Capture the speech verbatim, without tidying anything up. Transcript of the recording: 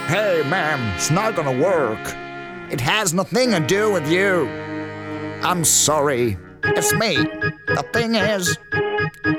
Hey, ma'am, it's not gonna work. It has nothing to do with you. I'm sorry. It's me. The thing is,